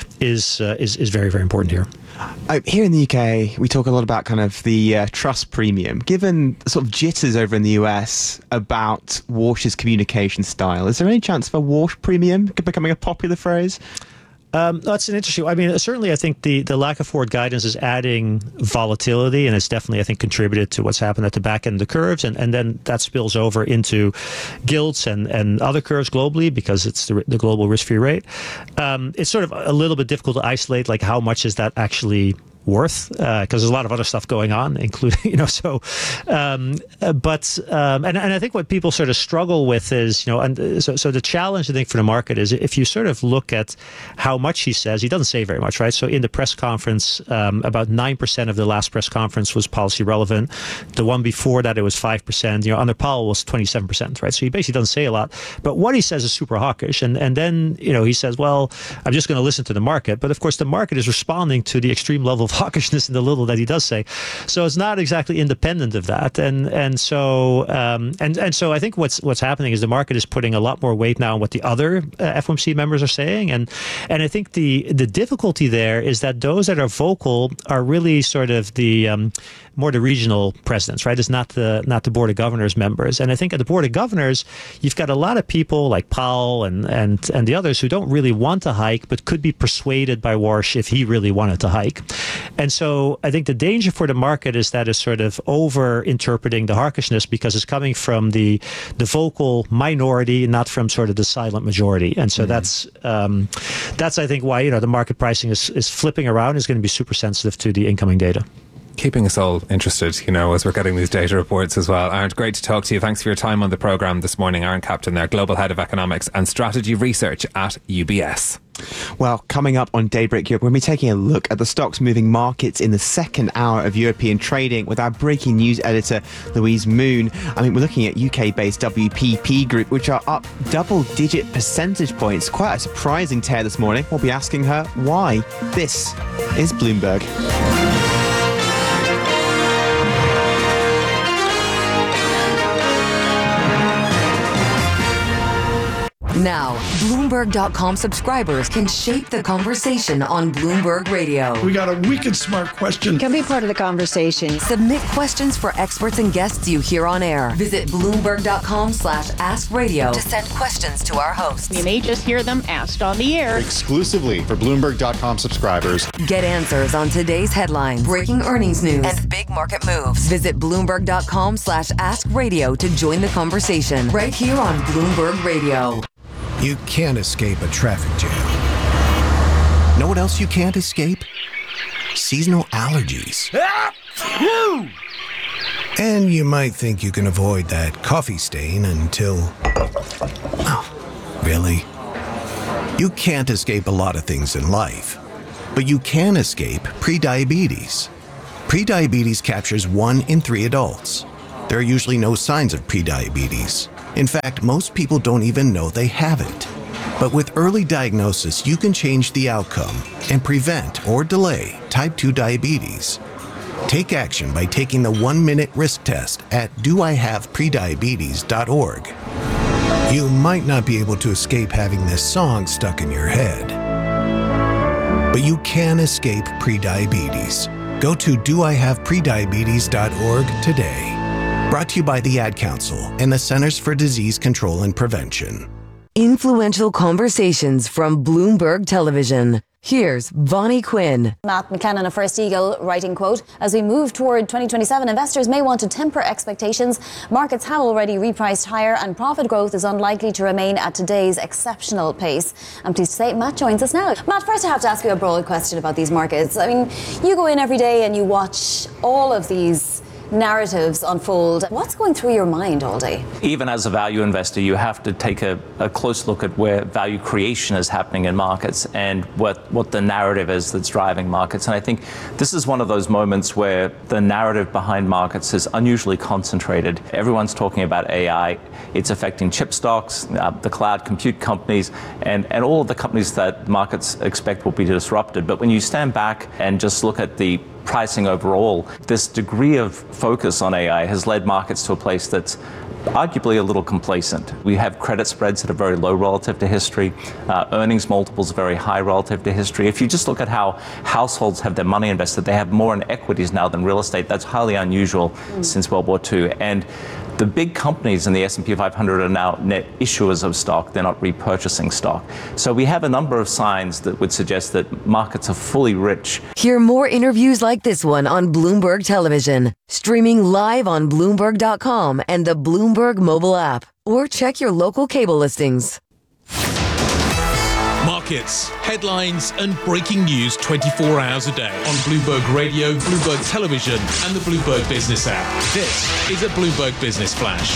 is very, very important here. Here in the UK, we talk a lot about kind of the trust premium. Given the sort of jitters over in the US about Warsh's communication style, is there any chance for Warsh premium becoming a popular phrase? That's an interesting. I mean, certainly, I think the lack of forward guidance is adding volatility, and it's definitely, I think, contributed to what's happened at the back end of the curves, and then that spills over into gilts and other curves globally because it's the global risk-free rate. It's sort of a little bit difficult to isolate, like how much is that actually worth, because there's a lot of other stuff going on, including, and I think what people sort of struggle with is, so the challenge, I think, for the market is if you sort of look at how much he says, he doesn't say very much, right? So in the press conference, about 9% of the last press conference was policy relevant. The one before that, it was 5%. Under Powell was 27%, right? So he basically doesn't say a lot, but what he says is super hawkish. And then, he says, well, I'm just going to listen to the market. But of course, the market is responding to the extreme level of hawkishness in the little that he does say, so it's not exactly independent of that, and so I think what's happening is the market is putting a lot more weight now on what the other FOMC members are saying, and I think the difficulty there is that those that are vocal are really sort of the more the regional presidents, right? It's not the Board of Governors members, and I think at the Board of Governors you've got a lot of people like Powell and the others who don't really want to hike, but could be persuaded by Warsh if he really wanted to hike. And so I think the danger for the market is that it's sort of over-interpreting the hawkishness because it's coming from the vocal minority, not from sort of the silent majority. And so that's I think why the market pricing is flipping around, is going to be super sensitive to the incoming data. Keeping us all interested, as we're getting these data reports as well. Aaron, great to talk to you. Thanks for your time on the programme this morning. Aaron Captain there, Global Head of Economics and Strategy Research at UBS. Well, coming up on Daybreak Europe, we're going to be taking a look at the stocks moving markets in the second hour of European trading with our breaking news editor, Louise Moon. I mean, we're looking at UK-based WPP Group, which are up double-digit percentage points. Quite a surprising tear this morning. We'll be asking her why. This is Bloomberg. Now, Bloomberg.com subscribers can shape the conversation on Bloomberg Radio. We got a wicked smart question. Can be part of the conversation. Submit questions for experts and guests you hear on air. Visit Bloomberg.com/AskRadio to send questions to our hosts. You may just hear them asked on the air. Exclusively for Bloomberg.com subscribers. Get answers on today's headlines, breaking earnings news, and big market moves. Visit Bloomberg.com/AskRadio to join the conversation right here on Bloomberg Radio. You can't escape a traffic jam. Know what else you can't escape? Seasonal allergies. And you might think you can avoid that coffee stain until... Oh, really? You can't escape a lot of things in life, but you can escape prediabetes. Prediabetes captures 1 in 3 adults. There are usually no signs of prediabetes. In fact, most people don't even know they have it. But with early diagnosis, you can change the outcome and prevent or delay type 2 diabetes. Take action by taking the 1-minute risk test at doihaveprediabetes.org. You might not be able to escape having this song stuck in your head, but you can escape prediabetes. Go to doihaveprediabetes.org today. Brought to you by the Ad Council and the Centers for Disease Control and Prevention. Influential conversations from Bloomberg Television. Here's Vonnie Quinn. Matt McKenna of First Eagle writing, quote, "As we move toward 2027, investors may want to temper expectations. Markets have already repriced higher and profit growth is unlikely to remain at today's exceptional pace." I'm pleased to say Matt joins us now. Matt, first I have to ask you a broad question about these markets. I mean, you go in every day and you watch all of these narratives unfold. What's going through your mind all day? Even as a value investor, you have to take a close look at where value creation is happening in markets and what the narrative is that's driving markets. And I think this is one of those moments where the narrative behind markets is unusually concentrated. Everyone's talking about AI. It's affecting chip stocks, the cloud compute companies, and all of the companies that markets expect will be disrupted. But when you stand back and just look at the pricing overall, this degree of focus on AI has led markets to a place that's arguably a little complacent. We have credit spreads that are very low relative to history. Earnings multiples are very high relative to history. If you just look at how households have their money invested, they have more in equities now than real estate. That's highly unusual since World War II. And the big companies in the S&P 500 are now net issuers of stock. They're not repurchasing stock. So we have a number of signs that would suggest that markets are fully rich. Hear more interviews like this one on Bloomberg Television, streaming live on Bloomberg.com and the Bloomberg mobile app, or check your local cable listings. Markets, headlines, and breaking news 24 hours a day on Bloomberg Radio, Bloomberg Television, and the Bloomberg Business app. This is a Bloomberg Business Flash.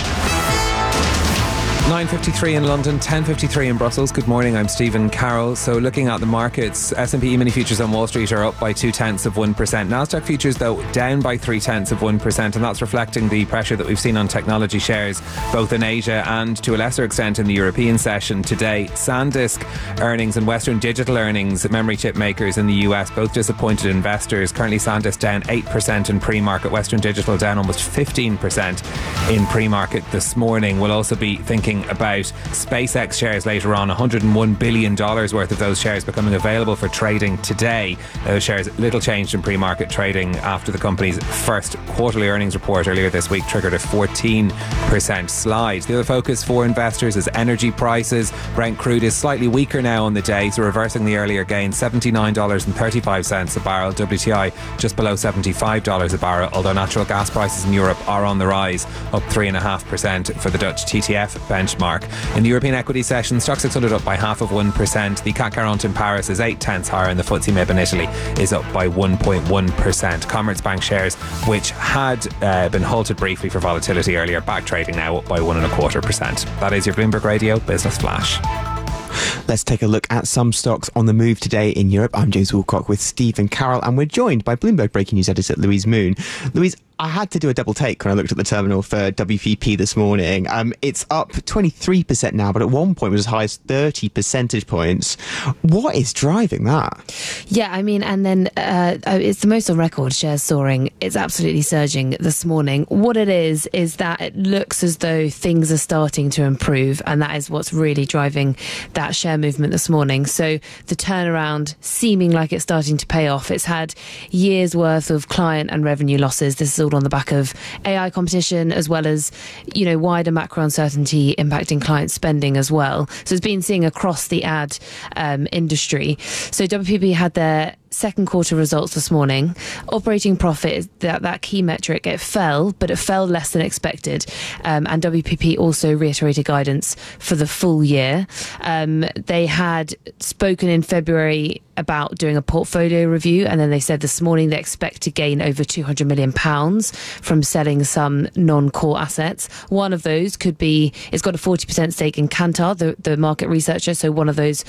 9:53 in London, 10:53 in Brussels. Good morning, I'm Stephen Carroll. So looking at the markets, S&P E-mini futures on Wall Street are up by 0.2%. Nasdaq futures, though, down by 0.3%, and that's reflecting the pressure that we've seen on technology shares, both in Asia and to a lesser extent in the European session today. SanDisk earnings and Western Digital earnings, memory chip makers in the US, both disappointed investors. Currently SanDisk down 8% in pre-market, Western Digital down almost 15% in pre-market this morning. We'll also be thinking about SpaceX shares later on, $101 billion worth of those shares becoming available for trading today. Those shares little changed in pre-market trading after the company's first quarterly earnings report earlier this week triggered a 14% slide. The other focus for investors is energy prices. Brent crude is slightly weaker now on the day, so reversing the earlier gain, $79.35 a barrel. WTI just below $75 a barrel, although natural gas prices in Europe are on the rise, up 3.5% for the Dutch TTF benchmark. In the European equity session, Stoxx 600 up by 0.5%. The CAC 40 in Paris is 0.8 higher, and the FTSE MIB in Italy is up by 1.1%. Commerzbank shares, which had been halted briefly for volatility earlier, back trading now up by 1.25%. That is your Bloomberg Radio Business Flash. Let's take a look at some stocks on the move today in Europe. I'm James Woolcock with Stephen Carroll, and we're joined by Bloomberg Breaking News editor Louise Moon. Louise, I had to do a double take when I looked at the terminal for WPP this morning. It's up 23% now, but at one point it was as high as 30 percentage points. What is driving that? Yeah, I mean, and then it's the most on record, shares soaring. It's absolutely surging this morning. What it is that it looks as though things are starting to improve, and that is what's really driving that share movement this morning. So the turnaround seeming like it's starting to pay off. It's had years worth of client and revenue losses. This is all on the back of AI competition, as well as, wider macro uncertainty impacting client spending as well. So it's been seeing across the ad industry. So WPP had their second quarter results this morning. Operating profit, that key metric, it fell, but it fell less than expected. And WPP also reiterated guidance for the full year. They had spoken in February about doing a portfolio review, and then they said this morning they expect to gain over £200 million from selling some non-core assets. One of those could be, it's got a 40% stake in Kantar, the market researcher, so one of those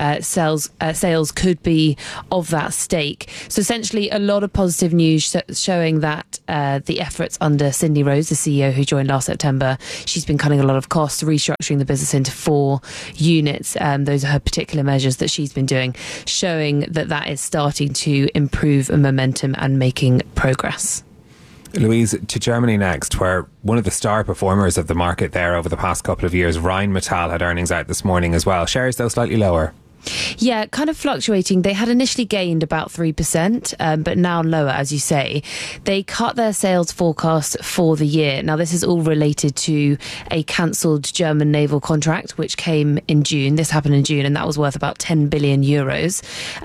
sales could be of that stake. So essentially a lot of positive news showing that the efforts under Cindy Rose, the CEO who joined last September, she's been cutting a lot of costs, restructuring the business into 4 units. Those are her particular measures that she's been doing, showing that is starting to improve momentum and making progress. Louise, to Germany next, where one of the star performers of the market there over the past couple of years, Rheinmetall, had earnings out this morning as well. Shares, though, slightly lower. Yeah, kind of fluctuating. They had initially gained about 3%, but now lower, as you say. They cut their sales forecast for the year. Now, this is all related to a cancelled German naval contract, which came in June. This happened in June, and that was worth about 10 billion euros.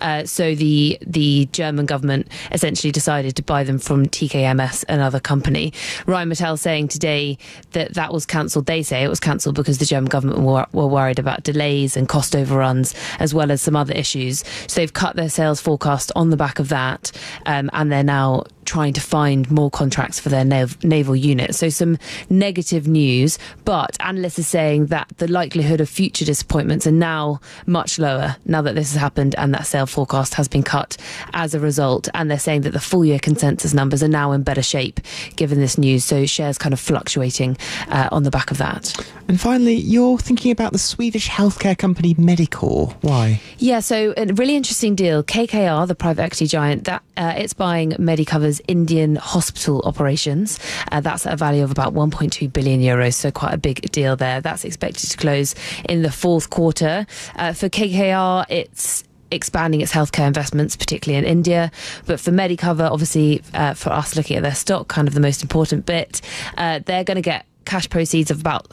So the German government essentially decided to buy them from TKMS, another company. Rheinmetall saying today that was cancelled. They say it was cancelled because the German government were worried about delays and cost overruns, as well as some other issues. So they've cut their sales forecast on the back of that, and they're now trying to find more contracts for their naval unit. So some negative news, but analysts are saying that the likelihood of future disappointments are now much lower now that this has happened and that sale forecast has been cut as a result. And they're saying that the full year consensus numbers are now in better shape given this news. So shares kind of fluctuating on the back of that. And finally, you're thinking about the Swedish healthcare company Medicor. Why? Yeah, so a really interesting deal. KKR, the private equity giant, that it's buying Medicover's Indian hospital operations. That's at a value of about 1.2 billion euros, so quite a big deal there. That's expected to close in the fourth quarter. For KKR, it's expanding its healthcare investments, particularly in India. But for Medicover, obviously, for us looking at their stock, kind of the most important bit, they're going to get cash proceeds of about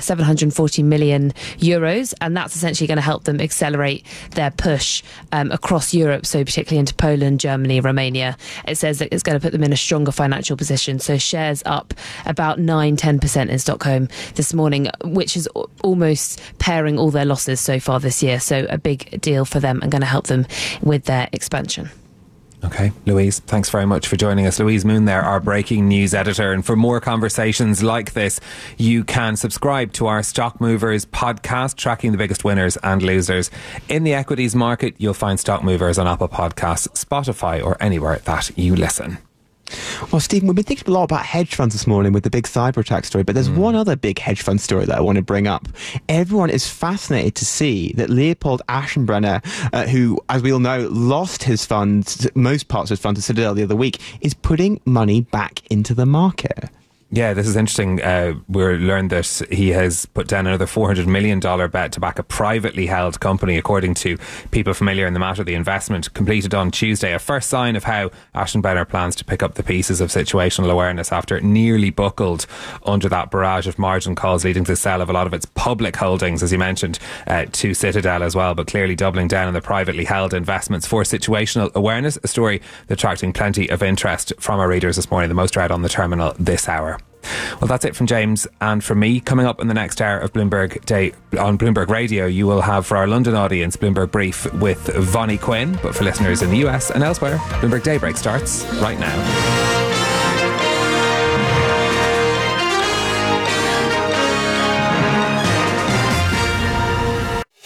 740 million euros, and that's essentially going to help them accelerate their push across Europe, so particularly into Poland, Germany, Romania. It says that it's going to put them in a stronger financial position. So shares up about 9-10% in Stockholm this morning, which is almost pairing all their losses so far this year. So a big deal for them and going to help them with their expansion. Okay, Louise, thanks very much for joining us. Louise Moon there, our breaking news editor. And for more conversations like this, you can subscribe to our Stock Movers podcast, tracking the biggest winners and losers in the equities market. You'll find Stock Movers on Apple Podcasts, Spotify, or anywhere that you listen. Well, Stephen, we've been thinking a lot about hedge funds this morning with the big cyber attack story, but there's one other big hedge fund story that I want to bring up. Everyone is fascinated to see that Leopold Aschenbrenner, who, as we all know, lost his funds, most parts of his funds to Citadel the other week, is putting money back into the market. Yeah, this is interesting. We learned that he has put down another $400 million bet to back a privately held company, according to people familiar in the matter. The investment completed on Tuesday, a first sign of how Aschenbrenner plans to pick up the pieces of situational awareness after it nearly buckled under that barrage of margin calls, leading to the sale of a lot of its public holdings, as you mentioned, to Citadel as well, but clearly doubling down on the privately held investments for situational awareness, a story that's attracting plenty of interest from our readers this morning, the most read on the terminal this hour. Well, that's it from James and from me. Coming up in the next hour of Bloomberg Day on Bloomberg Radio, you will have, for our London audience, Bloomberg Brief with Vonnie Quinn. But for listeners in the US and elsewhere, Bloomberg Daybreak starts right now.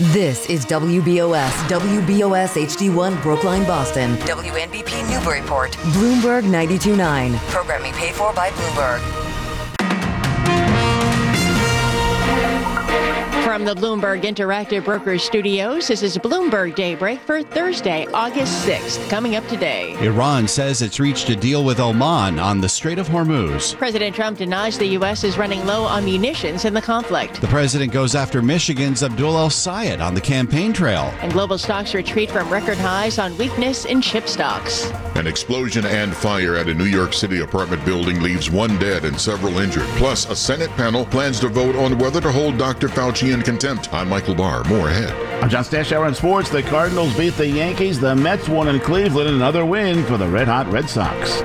This is WBOS HD1 Brookline, Boston. WNBP Newburyport. Bloomberg 92.9. Programming paid for by Bloomberg. From the Bloomberg Interactive Brokers Studios, this is Bloomberg Daybreak for Thursday, August 6th. Coming up today. Iran says it's reached a deal with Oman on the Strait of Hormuz. President Trump denies the U.S. is running low on munitions in the conflict. The president goes after Michigan's Abdul El-Sayed on the campaign trail. And global stocks retreat from record highs on weakness in chip stocks. An explosion and fire at a New York City apartment building leaves one dead and several injured. Plus, a Senate panel plans to vote on whether to hold Dr. Fauci in contempt. I'm Michael Barr. More ahead. I'm John Stashower in sports. The Cardinals beat the Yankees. The Mets won in Cleveland. Another win for the red-hot Red Sox.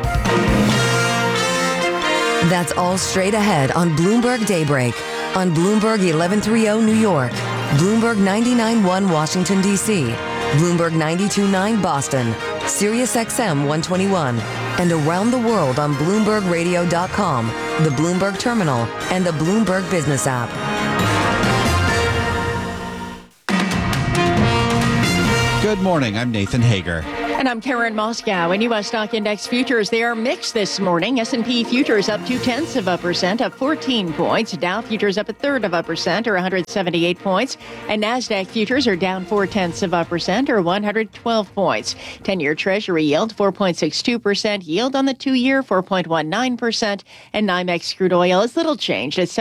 That's all straight ahead on Bloomberg Daybreak. On Bloomberg 1130 New York. Bloomberg 99.1 Washington, D.C. Bloomberg 92.9 Boston. Sirius XM 121. And around the world on BloombergRadio.com, the Bloomberg Terminal, and the Bloomberg Business app. Good morning. I'm Nathan Hager. And I'm Karen Moscow. In U.S. stock index futures, they are mixed this morning. S&P futures up 0.2%, up 14 points. Dow futures up 1/3%, or 178 points. And NASDAQ futures are down 0.4%, or 112 points. 10-year Treasury yield 4.62%, yield on the 2-year 4.19%. And NYMEX crude oil is little changed at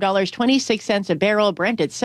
$75.26 a barrel. Brent at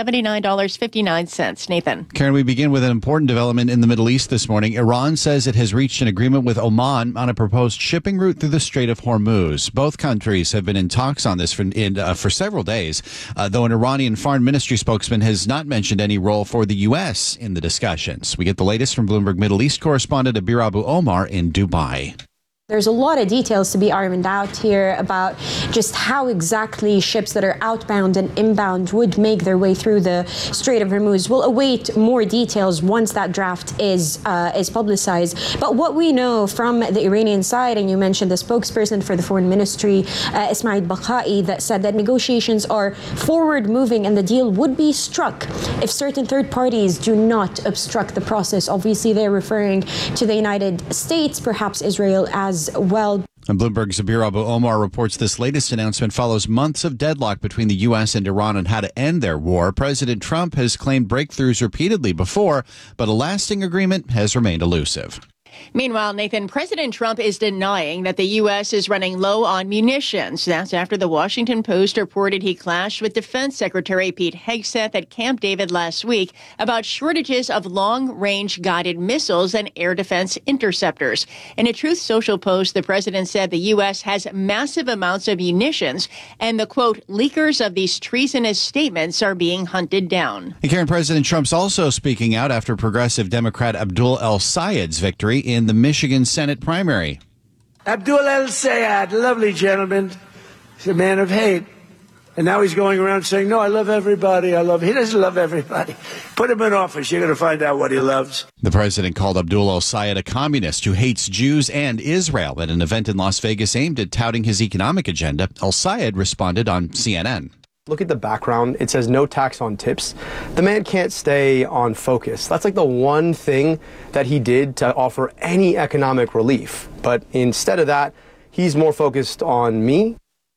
$79.59. Nathan. Karen, we begin with an important development in the Middle East this morning. Iran says it has reached an agreement with Oman on a proposed shipping route through the Strait of Hormuz. Both countries have been in talks on this for several days, though an Iranian foreign ministry spokesman has not mentioned any role for the U.S. in the discussions. We get the latest from Bloomberg Middle East correspondent Abir Abu Omar in Dubai. There's a lot of details to be ironed out here about just how exactly ships that are outbound and inbound would make their way through the Strait of Hormuz. We'll await more details once that draft is publicized. But what we know from the Iranian side, and you mentioned the spokesperson for the foreign ministry, Ismail Baghai, that said that negotiations are forward moving and the deal would be struck if certain third parties do not obstruct the process. Obviously, they're referring to the United States, perhaps Israel as well. And Bloomberg's Abir Abu Omar reports this latest announcement follows months of deadlock between the U.S. and Iran on how to end their war. President Trump has claimed breakthroughs repeatedly before, but a lasting agreement has remained elusive. Meanwhile, Nathan, President Trump is denying that the U.S. is running low on munitions. That's after the Washington Post reported he clashed with Defense Secretary Pete Hegseth at Camp David last week about shortages of long-range guided missiles and air defense interceptors. In a Truth Social post, the president said the U.S. has massive amounts of munitions and the, quote, leakers of these treasonous statements are being hunted down. And Karen, President Trump's also speaking out after progressive Democrat Abdul El-Sayed's victory in the Michigan Senate primary. Abdul El-Sayed, lovely gentleman. He's a man of hate. And now he's going around saying, no, I love everybody. He doesn't love everybody. Put him in office. You're going to find out what he loves. The president called Abdul El-Sayed a communist who hates Jews and Israel at an event in Las Vegas aimed at touting his economic agenda. El-Sayed responded on CNN. Look at the background. It says no tax on tips. The man can't stay on focus. That's like the one thing that he did to offer any economic relief. But instead of that, he's more focused on me.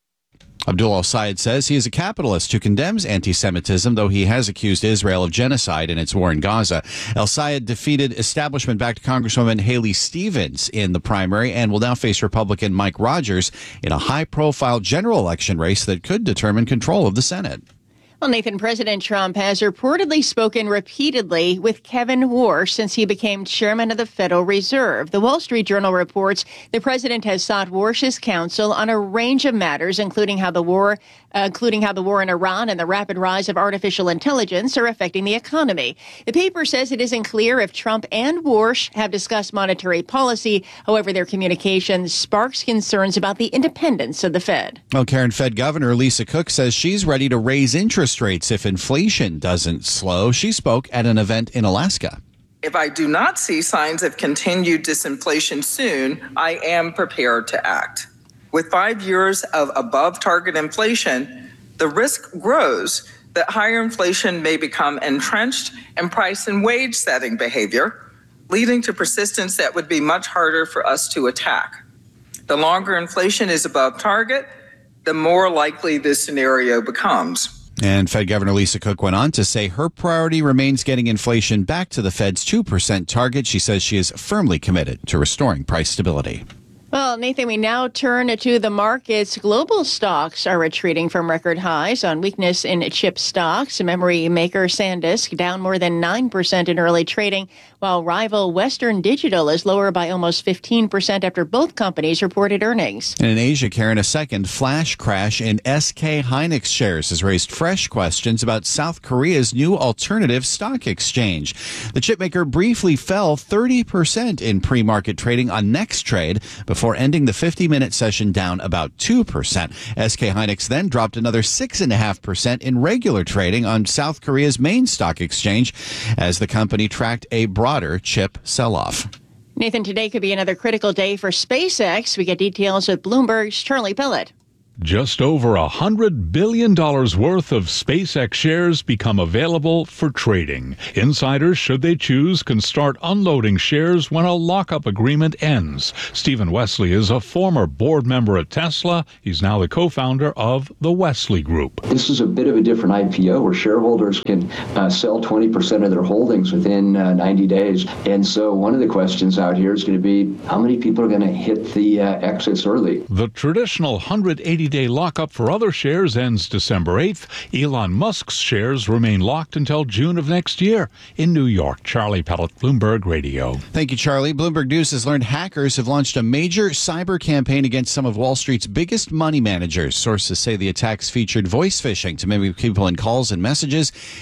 Abdul El-Sayed says he is a capitalist who condemns anti-Semitism, though he has accused Israel of genocide in its war in Gaza. El-Sayed defeated establishment-backed Congresswoman Haley Stevens in the primary and will now face Republican Mike Rogers in a high-profile general election race that could determine control of the Senate. Well, Nathan, President Trump has reportedly spoken repeatedly with Kevin Warsh since he became chairman of the Federal Reserve. The Wall Street Journal reports the president has sought Warsh's counsel on a range of matters, including how the war in Iran and the rapid rise of artificial intelligence are affecting the economy. The paper says it isn't clear if Trump and Warsh have discussed monetary policy. However, their communication sparks concerns about the independence of the Fed. Well, Karen, Fed Governor Lisa Cook says she's ready to raise interest rates if inflation doesn't slow. She spoke at an event in Alaska. If I do not see signs of continued disinflation soon, I am prepared to act. With 5 years of above target inflation, the risk grows that higher inflation may become entrenched in price and wage setting behavior, leading to persistence that would be much harder for us to attack. The longer inflation is above target, the more likely this scenario becomes. And Fed Governor Lisa Cook went on to say her priority remains getting inflation back to the Fed's 2% target. She says she is firmly committed to restoring price stability. Well, Nathan, we now turn to the markets. Global stocks are retreating from record highs on weakness in chip stocks. Memory maker SanDisk down more than 9% in early trading, while rival Western Digital is lower by almost 15% after both companies reported earnings. And in Asia, Karen, a second flash crash in SK Hynix shares has raised fresh questions about South Korea's new alternative stock exchange. The chipmaker briefly fell 30% in pre-market trading on next trade before ending the 50-minute session down about 2%. SK Hynix then dropped another 6.5% in regular trading on South Korea's main stock exchange as the company tracked a broader chip sell-off. Nathan, today could be another critical day for SpaceX. We get details with Bloomberg's Charlie Pillett. Just over $100 billion worth of SpaceX shares become available for trading. Insiders, should they choose, can start unloading shares when a lockup agreement ends. Stephen Wesley is a former board member at Tesla. He's now the co-founder of the Wesley Group. This is a bit of a different IPO where shareholders can sell 20% of their holdings within 90 days. And so one of the questions out here is going to be, how many people are going to hit the exits early? The traditional 180-day lockup for other shares ends December 8th. Elon Musk's shares remain locked until June of next year. In New York, Charlie Pellett, Bloomberg Radio. Thank you, Charlie. Bloomberg News has learned hackers have launched a major cyber campaign against some of Wall Street's biggest money managers. Sources say the attacks featured voice phishing to mimic people in calls and messages